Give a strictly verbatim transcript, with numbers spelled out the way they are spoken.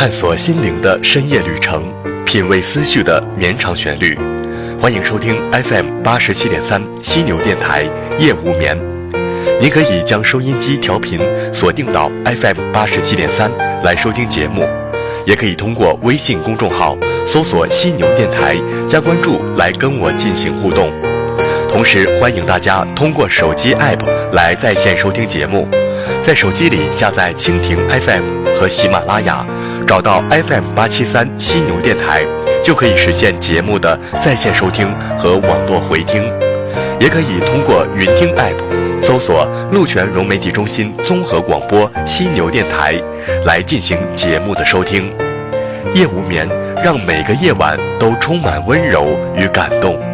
探索心灵的深夜旅程，品味思绪的绵长旋律。欢迎收听 F M 八十七点三犀牛电台夜无眠。您可以将收音机调频锁定到 F M 八十七点三来收听节目，也可以通过微信公众号搜索犀牛电台加关注来跟我进行互动。同时欢迎大家通过手机 App 来在线收听节目，在手机里下载蜻蜓 F M 和喜马拉雅，找到 F M 八七三犀牛电台，就可以实现节目的在线收听和网络回听。也可以通过云听 App 搜索鹿泉融媒体中心综合广播犀牛电台来进行节目的收听。夜无眠，让每个夜晚都充满温柔与感动。